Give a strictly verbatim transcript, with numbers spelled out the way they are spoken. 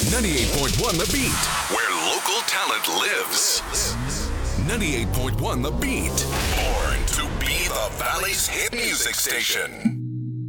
ninety-eight point one The Beat, where local talent lives. ninety-eight point one The Beat, born to be the Valley's hit music station.